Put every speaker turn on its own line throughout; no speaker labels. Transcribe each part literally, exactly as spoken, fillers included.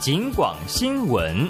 警广新闻。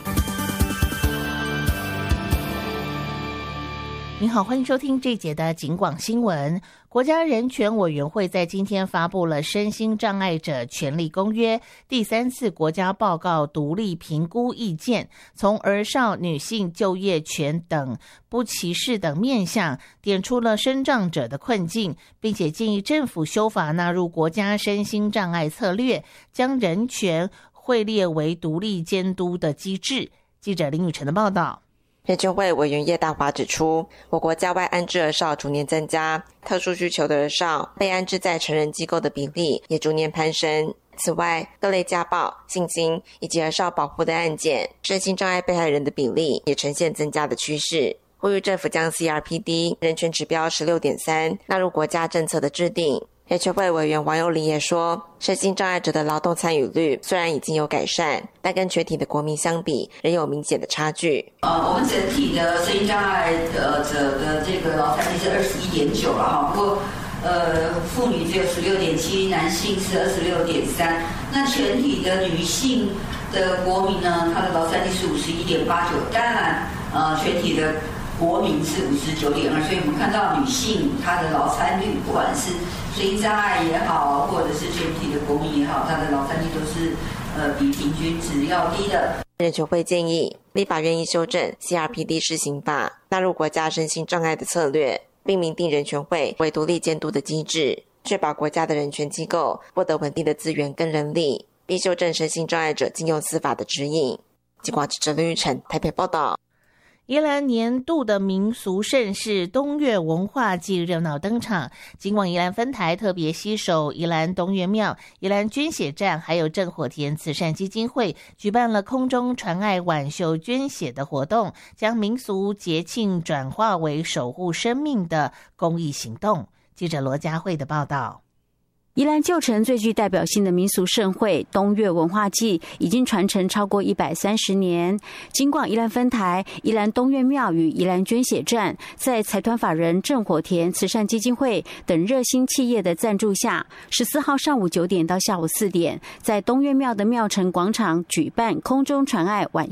您好，欢迎收听这一节的警广新闻。国家人权委员会在今天发布了《身心障碍者权利公约》第三次国家报告独立评估意见，从儿少、女性就业权等不歧视等面向，点出了身障者的困境，并且建议政府修法纳入国家身心障碍策略，将人权汇列为独立监督的机制。记者林雨晨的报道。
人权会委员叶大华指出，我国郊外安置儿少逐年增加，特殊需求的儿少被安置在成人机构的比例也逐年攀升。此外，各类家暴、性侵以及儿少保护的案件，身心障碍被害人的比例也呈现增加的趋势。呼吁政府将 C R P D 人权指标 十六点三 纳入国家政策的制定。人权会委员王友林也说，身心障碍者的劳动参与率虽然已经有改善，但跟全体的国民相比，仍有明显的差距。
呃，我们整体的身心障碍者的这个劳参率是二十一点九了哈，不过呃，妇女只有十六点七，男性是二十六点三。那全体的女性的国民呢，她的劳参率是五十一点八九。当然，呃，全体的国民是五十九点二，所以我们看到女性她的劳参率，不管是身心障碍也好，或者是全体的国民也好，她的劳参率都是呃比平均值要低的。
人权会建议立法院应修正 C R P D 施行法，纳入国家身心障碍的策略，并明定人权会为独立监督的机制，确保国家的人权机构获得稳定的资源跟人力，并修正身心障碍者禁用司法的指引。警广记者林玉成台北报道。
宜兰年度的民俗盛事东岳文化祭热闹登场，警广宜兰分台特别携手宜兰东岳庙、宜兰捐血站还有正火田慈善基金会，举办了空中传爱挽袖捐血的活动，将民俗节庆转化为守护生命的公益行动。记者罗佳慧的报道。
宜兰旧城最具代表性的民俗盛会东岳文化祭已经传承超过一百三十年。警广宜兰分台、宜兰东岳庙与宜兰捐血站，在财团法人正火田慈善基金会等热心企业的赞助下，十四号上午九点到下午四点，在东岳庙的庙城广场举办空中传爱挽